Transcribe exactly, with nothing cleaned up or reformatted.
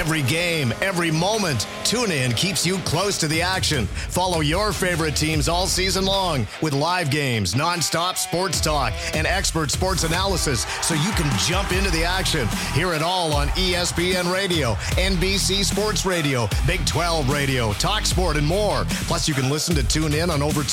Every game, every moment, TuneIn keeps you close to the action. Follow your favorite teams all season long with live games, nonstop sports talk, and expert sports analysis so you can jump into the action. Hear it all on E S P N Radio, N B C Sports Radio, Big twelve Radio, Talk Sport, and more. Plus, you can listen to TuneIn on over